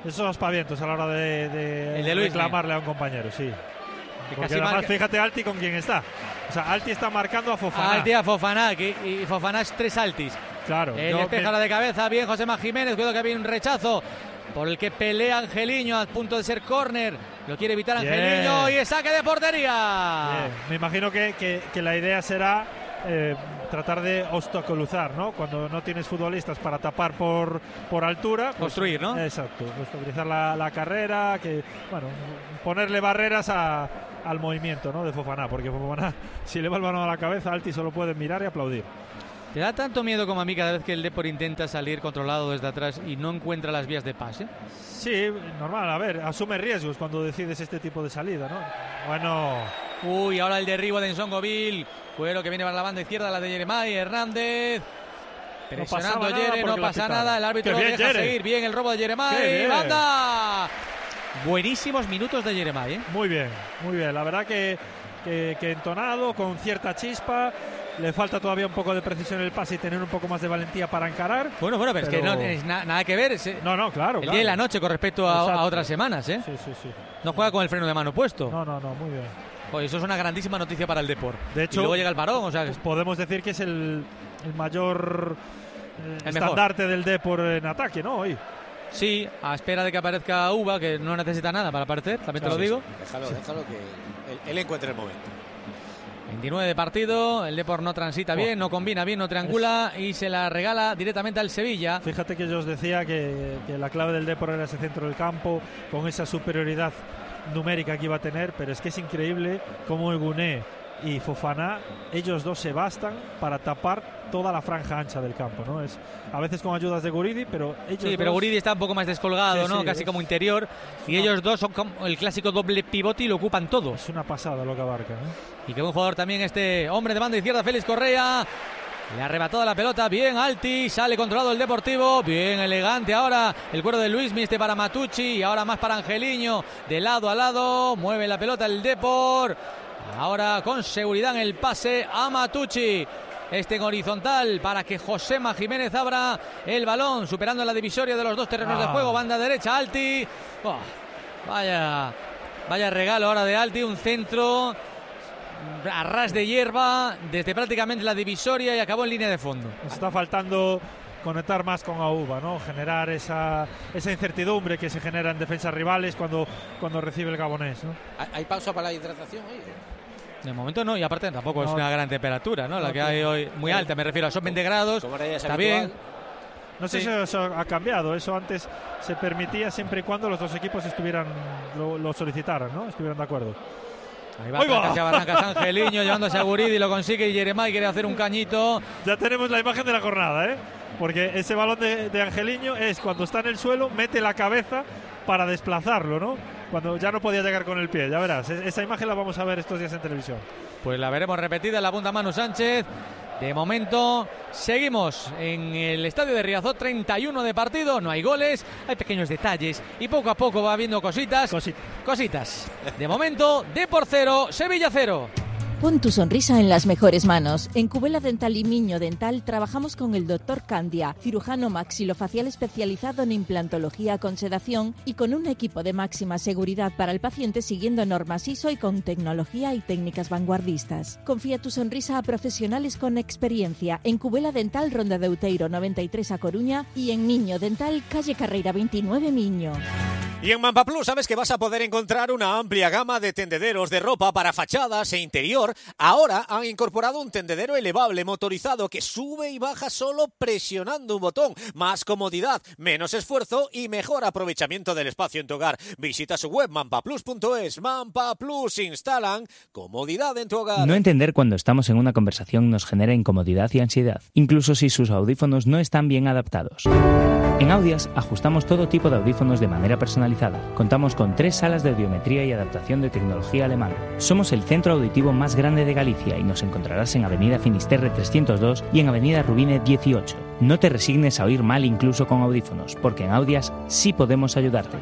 esos aspavientos a la hora de, de, el de reclamarle a un compañero, sí. Porque además, marca... fíjate Alti con quién está. O sea, Alti está marcando a Fofana. Alti a Fofana, que, y Fofana es tres Altis. Claro. El despeja me... de cabeza, bien Josema Jiménez, cuidado que había un rechazo por el que pelea Angeliño a punto de ser córner. Lo quiere evitar Angeliño y es saque de portería. Bien. Me imagino que, que, que la idea será eh, tratar de obstaculizar, ¿no? Cuando no tienes futbolistas para tapar por, por altura. Pues, construir, ¿no? Exacto. Obstaculizar la, la carrera, que bueno, ponerle barreras a, al movimiento, ¿no? De Fofana, porque Fofana, si le va el balón a la cabeza, Alti solo puede mirar y aplaudir. ¿Te da tanto miedo como a mí cada vez que el Depor intenta salir controlado desde atrás y no encuentra las vías de pase? Sí, normal, a ver, asume riesgos cuando decides este tipo de salida, ¿no? Bueno... Uy, ahora el derribo de Ensongoville. Cuero que viene para la banda izquierda, la de Jeremai Hernández. Presionando no Yere, no pasa nada. El árbitro bien, deja Yere. seguir. Bien el robo de Jeremai. ¡Banda! Buenísimos minutos de Jeremai, ¿eh? Muy bien, muy bien. La verdad que, que, que entonado, con cierta chispa. Le falta todavía un poco de precisión en el pase y tener un poco más de valentía para encarar. Bueno, bueno, pero, pero... es que no es na nada que ver. Es, no, no, claro. El claro. día y la noche con respecto a, a otras semanas, ¿eh? Sí, sí, sí. No juega con el freno de mano puesto. No, no, no, muy bien. Pues eso es una grandísima noticia para el Depor. De hecho, y luego llega el parón, o sea, pues podemos decir que es el, el mayor eh, el estandarte del Depor en ataque, ¿no? Hoy. Sí, a espera de que aparezca Uva, que no necesita nada para aparecer, también claro, te lo digo. Sí, sí. Déjalo, sí. déjalo que él, él encuentre el momento. veintinueve de partido, el Depor no transita bien, no combina bien, no triangula y se la regala directamente al Sevilla. Fíjate que yo os decía que, que la clave del Depor era ese centro del campo, con esa superioridad numérica que iba a tener, pero es que es increíble cómo Eguné y Fofana, ellos dos se bastan para tapar toda la franja ancha del campo, ¿no? Es a veces con ayudas de Guridi, pero ellos sí, dos... pero Guridi está un poco más descolgado, sí, ¿no? Sí, Casi es... como interior, y no. ellos dos son como el clásico doble pivote y lo ocupan todo. Es una pasada lo que abarca, ¿no? Y qué buen jugador también este hombre de banda izquierda, Félix Correa. Le ha arrebatado la pelota, bien Alti, sale controlado el Deportivo, bien elegante ahora el cuero de Luis Miste para Matucci y ahora más para Angeliño, de lado a lado, mueve la pelota el Depor, ahora con seguridad en el pase a Matucci, este en horizontal para que Josema Jiménez abra el balón, superando la divisoria de los dos terrenos ah. de juego, banda derecha, Alti, oh, vaya, vaya regalo ahora de Alti, un centro... a ras de hierba desde prácticamente la divisoria y acabó en línea de fondo. Nos está faltando conectar más con Auba, ¿no? Generar esa, esa incertidumbre que se genera en defensas rivales cuando, cuando recibe el gabonés, ¿no? ¿Hay pausa para la hidratación hoy? De momento no, y aparte tampoco no, es una gran temperatura, ¿no? La no, que hay hoy muy alta, me refiero a son veinte grados, está bien. No sé sí. si eso ha cambiado, eso antes se permitía siempre y cuando los dos equipos estuvieran lo, lo solicitaran, ¿no? Estuvieran de acuerdo. Ahí va Barrancas, Barrancas Angeliño llevándose a Guridi, lo consigue y Jeremai quiere hacer un cañito. Ya tenemos la imagen de la jornada, ¿eh? Porque ese balón de, de Angeliño es cuando está en el suelo, mete la cabeza para desplazarlo, ¿no? Cuando ya no podía llegar con el pie, ya verás. Esa imagen la vamos a ver estos días en televisión. Pues la veremos repetida en la punta Manu Sánchez. De momento seguimos en el estadio de Riazor, treinta y uno de partido, no hay goles, hay pequeños detalles y poco a poco va habiendo cositas. Cosita. Cositas. De momento, Depor cero, Sevilla cero. Pon tu sonrisa en las mejores manos. En Cubela Dental y Miño Dental trabajamos con el doctor Candia, cirujano maxilofacial especializado en implantología con sedación y con un equipo de máxima seguridad para el paciente siguiendo normas I S O y con tecnología y técnicas vanguardistas. Confía tu sonrisa a profesionales con experiencia en Cubela Dental, Ronda de Outeiro noventa y tres a Coruña y en Miño Dental, calle Carreira veintinueve Miño. Y en Mamba Plus sabes que vas a poder encontrar una amplia gama de tendederos de ropa para fachadas e interior. Ahora han incorporado un tendedero elevable motorizado que sube y baja solo presionando un botón. Más comodidad, menos esfuerzo y mejor aprovechamiento del espacio en tu hogar. Visita su web mampaplus punto es. Mampa Plus, instalan comodidad en tu hogar. No entender cuando estamos en una conversación nos genera incomodidad y ansiedad, incluso si sus audífonos no están bien adaptados. En Audias ajustamos todo tipo de audífonos de manera personalizada. Contamos con tres salas de audiometría y adaptación de tecnología alemana. Somos el centro auditivo más grande de Galicia y nos encontrarás en Avenida Finisterre trescientos dos y en Avenida Rubine dieciocho. No te resignes a oír mal incluso con audífonos, porque en Audias sí podemos ayudarte.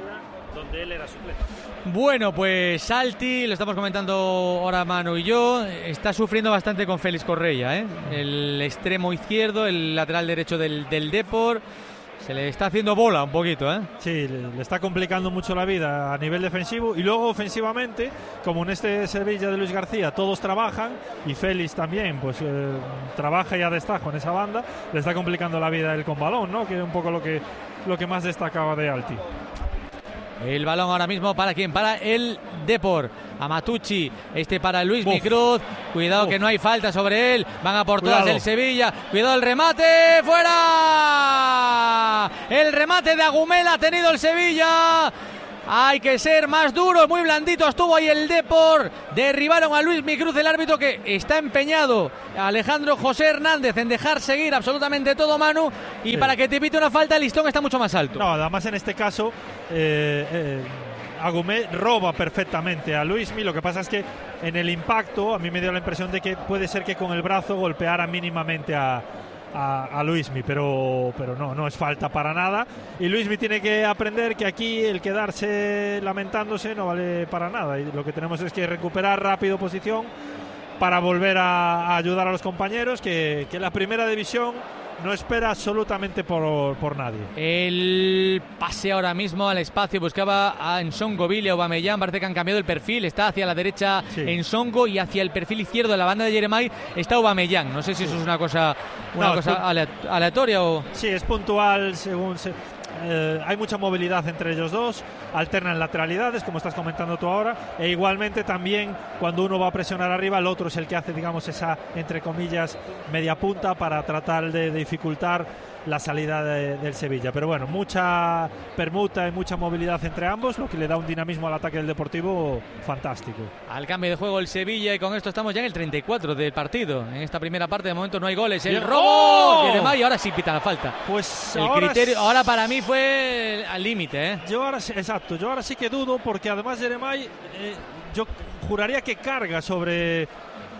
Bueno, pues Salti, lo estamos comentando ahora Manu y yo, está sufriendo bastante con Félix Correa, ¿eh? El extremo izquierdo, el lateral derecho del, del Depor. Se le está haciendo bola un poquito, ¿eh? Sí, le, le está complicando mucho la vida a nivel defensivo y luego ofensivamente, como en este Sevilla de Luis García, todos trabajan y Félix también, pues eh, trabaja y a destajo en esa banda, le está complicando la vida él con balón, ¿no? Que es un poco lo que, lo que más destacaba de Alti. El balón ahora mismo para quién, para el Depor. Amatucci, este para Luismi Cruz. Cuidado Uf. que no hay falta sobre él. Van a por todas el Sevilla. Cuidado el remate. ¡Fuera! El remate de Agumel ha tenido el Sevilla. Hay que ser más duro, muy blandito estuvo ahí el Depor. Derribaron a Luismi Cruz, el árbitro que está empeñado, Alejandro José Hernández, en dejar seguir absolutamente todo, Manu. Y sí. para que te pite una falta, el listón está mucho más alto. No, además en este caso eh, eh, Agumé roba perfectamente a Luismi. Lo que pasa es que en el impacto a mí me dio la impresión de que puede ser que con el brazo golpeara mínimamente a A, a Luismi, pero, pero no, no es falta para nada. Y Luismi tiene que aprender que aquí el quedarse lamentándose no vale para nada. Y lo que tenemos es que recuperar rápido posición para volver a, a ayudar a los compañeros, que, que la primera división no espera absolutamente por, por nadie. El pase ahora mismo al espacio, buscaba a Nsongo, Villa, Aubameyang, parece que han cambiado el perfil, está hacia la derecha sí. Nsongo y hacia el perfil izquierdo de la banda de Yeremay está Aubameyang. No sé si eso es una cosa, una no, cosa aleatoria o... Sí, es puntual según... Se... Eh, hay mucha movilidad entre ellos dos, alternan lateralidades, como estás comentando tú ahora, e igualmente también cuando uno va a presionar arriba, el otro es el que hace, digamos, esa, entre comillas, media punta para tratar de, de dificultar la salida de, del Sevilla. Pero bueno, mucha permuta y mucha movilidad entre ambos, lo que le da un dinamismo al ataque del Deportivo fantástico. Al cambio de juego el Sevilla, y con esto estamos ya en el treinta y cuatro del partido. En esta primera parte de momento no hay goles. El robo ¡Oh! Y ahora sí pita la falta. Pues el ahora, criterio ahora para mí fue al límite, ¿eh? Yo ahora exacto, yo ahora sí que dudo, porque además Yeremay eh, yo juraría que carga sobre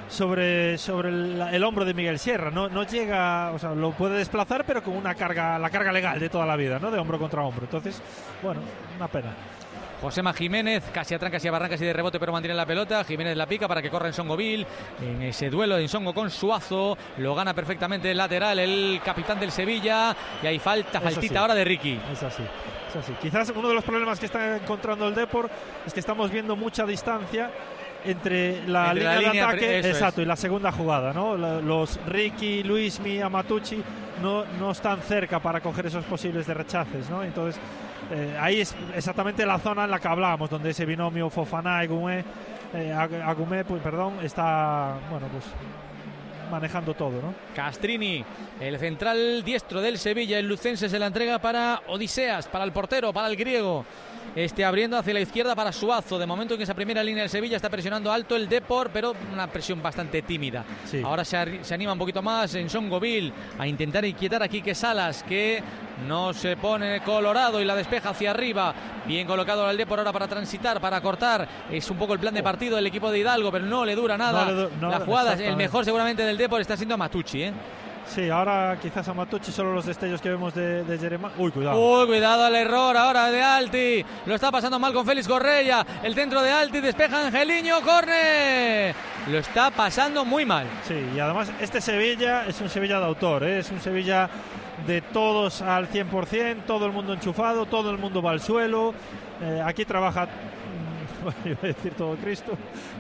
sobre sobre el, el hombro de Miguel Sierra, no, no llega, o sea, lo puede desplazar, pero con una carga, la carga legal de toda la vida, ¿no? De hombro contra hombro. Entonces, bueno, una pena. Josema Jiménez, casi a trancas y a barrancas y de rebote, pero mantiene la pelota. Jiménez la pica para que corra Nsongoville. En ese duelo de Nsongo con Suazo, lo gana perfectamente el lateral, el capitán del Sevilla. Y hay falta, faltita sí. ahora de Ricky. Es así, es así. Quizás uno de los problemas que está encontrando el Depor es que estamos viendo mucha distancia entre la, entre línea, la línea de ataque exacto, es. y la segunda jugada, ¿no? Los Ricky, Luismi, Amatucci no, no están cerca para coger esos posibles de rechaces, ¿no? Entonces eh, ahí es exactamente la zona en la que hablábamos, donde ese binomio Fofana y Agumé, eh, Agumé, pues perdón, está bueno pues manejando todo, ¿no? Castrini, el central diestro del Sevilla, el lucense, se la entrega para Odiseas, para el portero, para el griego. Este abriendo hacia la izquierda para Suazo. De momento en esa primera línea del Sevilla está presionando alto el Depor, pero una presión bastante tímida. Sí. Ahora se, se anima un poquito más en Nsongoville a intentar inquietar a Quique Salas, que no se pone colorado y la despeja hacia arriba. Bien colocado el Depor ahora para transitar, para cortar. Es un poco el plan de partido del equipo de Hidalgo, pero no le dura nada. No le du- no, la jugada, el mejor seguramente del Depor está siendo Amatucci, ¿eh? Sí, ahora quizás a Amatucci, solo los destellos que vemos de, de Yeremay. Uy, cuidado. Uy, cuidado al error ahora de Alti. Lo está pasando mal con Félix Correia. El centro de Alti, despeja Angeliño, córner. Lo está pasando muy mal. Sí, y además este Sevilla es un Sevilla de autor, ¿eh? Es un Sevilla de todos al cien por ciento, todo el mundo enchufado, todo el mundo va al suelo. Eh, aquí trabaja, iba a decir todo Cristo.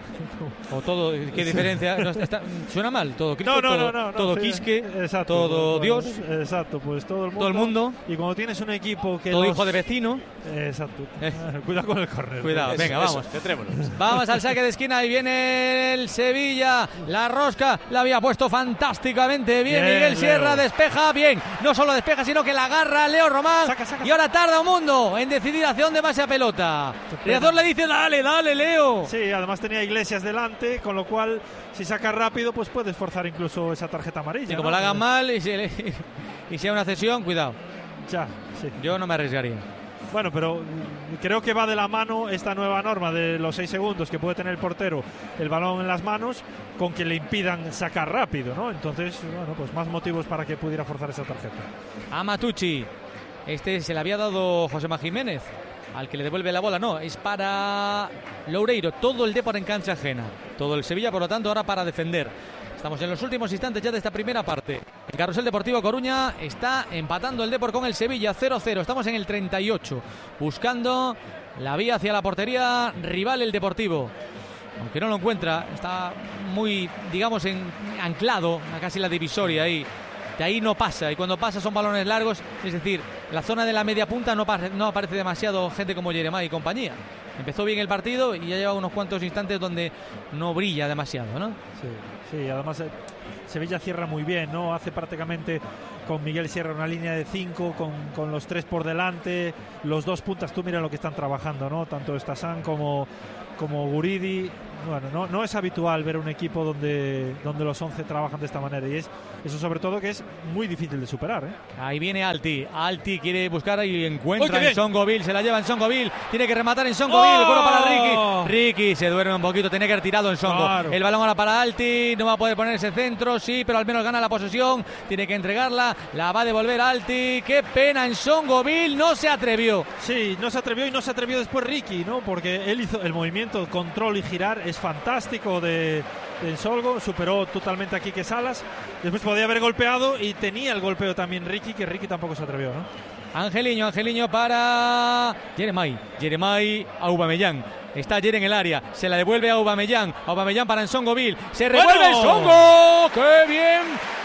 O todo, ¿qué diferencia? No, está, suena mal, todo Cristo, no, no, todo, no, no, todo sí, Quisque, exacto, todo bueno, Dios. Exacto, pues todo el mundo. Todo el mundo. Y cuando tienes un equipo que todo los... hijo de vecino. Exacto. Eh. Cuidado con el córner. Cuidado, eso, venga, eso, vamos. Centrémonos. Vamos al saque de esquina y viene el Sevilla. La rosca la había puesto fantásticamente bien, bien Miguel Sierra, Leo. Despeja bien. No solo despeja, sino que la agarra Leo Román. Saca, saca. Y ahora tarda un mundo en decidir hacia dónde va esa pelota. Riazor le dice, dale, dale, Leo. Sí, además tenía Iglesias delante, con lo cual si saca rápido pues puedes forzar incluso esa tarjeta amarilla. Y como ¿no? la hagan mal y sea y sea una cesión, cuidado. Ya, sí. Yo no me arriesgaría. Bueno, pero creo que va de la mano esta nueva norma de los seis segundos que puede tener el portero el balón en las manos con que le impidan sacar rápido, ¿no? Entonces, bueno, pues más motivos para que pudiera forzar esa tarjeta. Amatucci, este se le había dado Josema Jiménez, al que le devuelve la bola, no, es para Loureiro, todo el Depor en cancha ajena, todo el Sevilla, por lo tanto, ahora para defender. Estamos en los últimos instantes ya de esta primera parte. Carrusel Deportivo Coruña está empatando el Depor con el Sevilla cero cero. Estamos en el treinta y ocho, buscando la vía hacia la portería rival el Deportivo. Aunque no lo encuentra, está muy, digamos, en, anclado a casi la divisoria ahí. De ahí no pasa, y cuando pasa son balones largos, es decir, la zona de la media punta no, pare, no aparece demasiado gente como Jeremai y compañía. Empezó bien el partido y ya lleva unos cuantos instantes donde no brilla demasiado, ¿no? Sí, sí, además eh, Sevilla cierra muy bien, ¿no? Hace prácticamente con Miguel Sierra una línea de cinco, con, con los tres por delante, los dos puntas, tú mira lo que están trabajando, ¿no? Tanto Stassan como, como Guridi. Bueno, no, no es habitual ver un equipo donde, donde los once trabajan de esta manera, y es eso sobre todo que es muy difícil de superar, ¿eh? Ahí viene Alti, Alti quiere buscar y encuentra en Songoville, se la lleva en Songoville, tiene que rematar en Songoville, ¡oh! El para Ricky, Ricky se duerme un poquito, tiene que haber tirado en Songo, claro. El balón ahora para Alti, no va a poder poner ese centro, sí, pero al menos gana la posesión, tiene que entregarla, la va a devolver Alti, qué pena en Songoville, no se atrevió. Sí, no se atrevió y no se atrevió después Ricky, ¿no? Porque él hizo el movimiento, control y girar es fantástico de, de Solgo, superó totalmente a Quique Salas, después podía haber golpeado y tenía el golpeo también Ricky, que Ricky tampoco se atrevió, ¿no? Angeliño, Angeliño para Jeremai, Jeremai a Aubameyang, está Jer en el área, se la devuelve a Aubameyang, Aubameyang para Nsongoville, se revuelve bueno. Nsongo, ¡qué bien!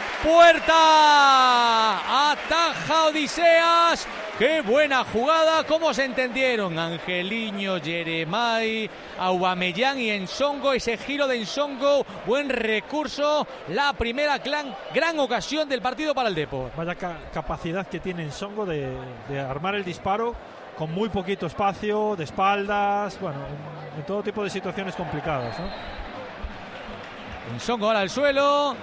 Puerta, ataja Odiseas, qué buena jugada, cómo se entendieron Angeliño, Jeremai, Aubameyang y Nsongo, ese giro de Nsongo, buen recurso, la primera gran, gran ocasión del partido para el Depor. Vaya ca- capacidad que tiene Nsongo de, de armar el disparo con muy poquito espacio, de espaldas, bueno, en, en todo tipo de situaciones complicadas, ¿no? Nsongo ahora al suelo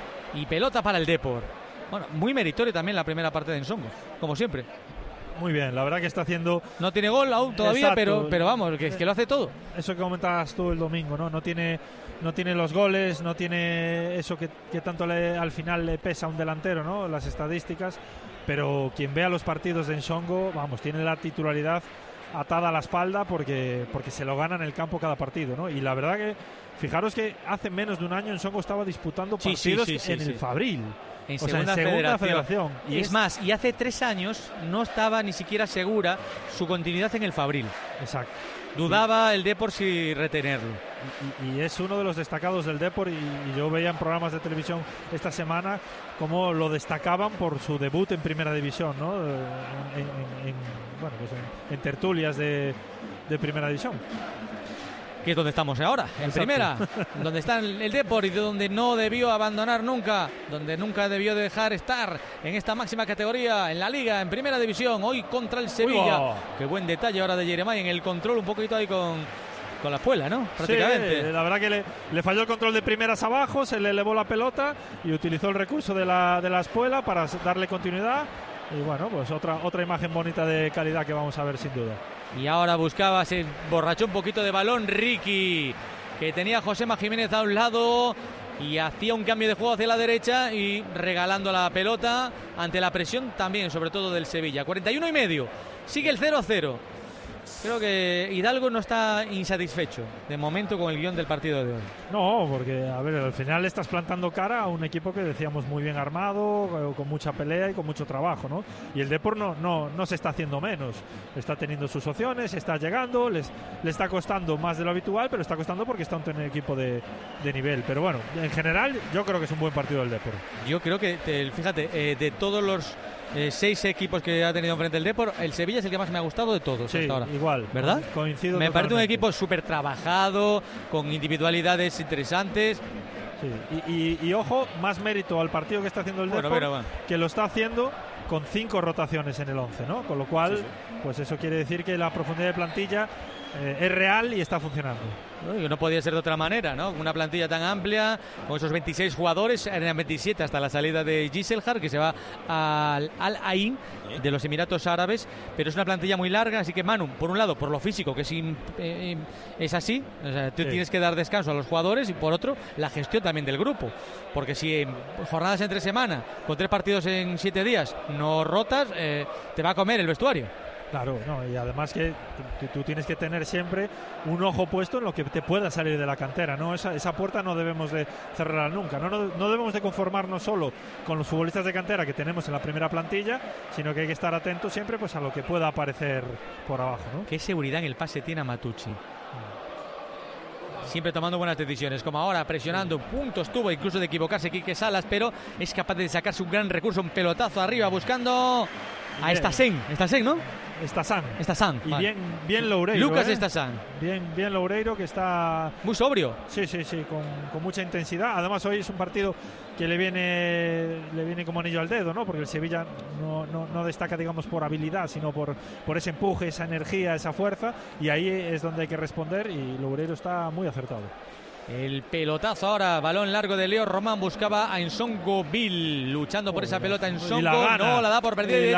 y pelota para el Depor. Bueno, muy meritorio también la primera parte de Nsongo, como siempre. Muy bien, la verdad que está haciendo... No tiene gol aún todavía, pero, pero vamos, que, que lo hace todo. Eso que comentabas tú el domingo, ¿no? No tiene, no tiene los goles, no tiene eso que, que tanto le, al final le pesa a un delantero, ¿no? Las estadísticas, pero quien vea los partidos de Nsongo, vamos, tiene la titularidad atada a la espalda porque, porque se lo gana en el campo cada partido, ¿no? Y la verdad que, fijaros que hace menos de un año Nsongo estaba disputando partidos sí, sí, sí, sí, en sí. el Fabril. En o segunda, sea, en segunda federación. federación. Y es, es más, y hace tres años no estaba ni siquiera segura su continuidad en el Fabril. Exacto. Dudaba sí. el Depor si retenerlo. Y, y es uno de los destacados del Depor, y, y yo veía en programas de televisión esta semana cómo lo destacaban por su debut en Primera División, ¿no? En, en, en, bueno, pues en, en tertulias de, de Primera División. Que es donde estamos ahora, en Exacto. Primera, donde está el Depor y de donde no debió abandonar nunca, donde nunca debió dejar estar en esta máxima categoría, en la Liga, en Primera División, hoy contra el Sevilla. Wow. Qué buen detalle ahora de Jeremai en el control, un poquito ahí con, con la espuela, ¿no? Prácticamente. Sí, la verdad que le, le falló el control de primeras abajo, se le elevó la pelota y utilizó el recurso de la, de la espuela para darle continuidad. Y bueno, pues otra, otra imagen bonita de calidad que vamos a ver sin duda. Y ahora buscaba, se borrachó un poquito de balón Ricky, que tenía a Josema Jiménez a un lado y hacía un cambio de juego hacia la derecha y regalando la pelota ante la presión también, sobre todo del Sevilla. cuarenta y uno y medio, sigue el cero a cero. Creo que Hidalgo no está insatisfecho de momento con el guión del partido de hoy. No, porque a ver, al final le estás plantando cara a un equipo que decíamos muy bien armado, con mucha pelea y con mucho trabajo, ¿no? Y el Depor no, no, no se está haciendo menos, está teniendo sus opciones, está llegando, les, le está costando más de lo habitual, pero está costando porque está un equipo de, de nivel. Pero bueno, en general yo creo que es un buen partido del Depor. Yo creo que, te, fíjate, eh, de todos los Eh, seis equipos que ha tenido enfrente el Depor, el Sevilla es el que más me ha gustado de todos sí, hasta ahora. Igual, ¿verdad? Coincido. Me totalmente. parece un equipo súper trabajado, con individualidades interesantes. Sí. Y, y, y ojo, más mérito al partido que está haciendo el bueno, Depor, pero, bueno. que lo está haciendo con cinco rotaciones en el once, ¿no? Con lo cual, sí, sí. pues eso quiere decir que la profundidad de plantilla eh, es real y está funcionando. No, no podía ser de otra manera, ¿no? Una plantilla tan amplia, con esos veintiséis jugadores, eran veintisiete hasta la salida de Giselhar, que se va al Al Ain de los Emiratos Árabes, pero es una plantilla muy larga, así que Manu, por un lado, por lo físico, que es, eh, es así, o sea, tú sí. tienes que dar descanso a los jugadores, y por otro, la gestión también del grupo, porque si en jornadas entre semana, con tres partidos en siete días, no rotas, eh, te va a comer el vestuario. Claro, no, y además que tú, tú tienes que tener siempre un ojo puesto en lo que te pueda salir de la cantera, ¿no? Esa, esa puerta no debemos de cerrarla nunca, ¿no? No, no debemos de conformarnos solo con los futbolistas de cantera que tenemos en la primera plantilla, sino que hay que estar atentos siempre pues a lo que pueda aparecer por abajo, ¿no? Qué seguridad en el pase tiene Matucci. Siempre tomando buenas decisiones, como ahora, presionando, puntos tuvo incluso de equivocarse Quique Salas, pero es capaz de sacarse un gran recurso, un pelotazo arriba, buscando a Estasen, Estasen, ¿no? Estasan. Estasan. Y vale. bien, bien Loureiro. Lucas ¿eh? Estasan. Bien, bien Loureiro, que está muy sobrio. Sí, sí, sí, con, con mucha intensidad. Además, hoy es un partido que le viene le viene como anillo al dedo, ¿no? Porque el Sevilla no, no, no destaca, digamos, por habilidad, sino por, por ese empuje, esa energía, esa fuerza. Y ahí es donde hay que responder. Y Loureiro está muy acertado. El pelotazo ahora, balón largo de Leo Román, buscaba a Nsongo Bill, luchando por esa pelota. Nsongo la no la da por perdida.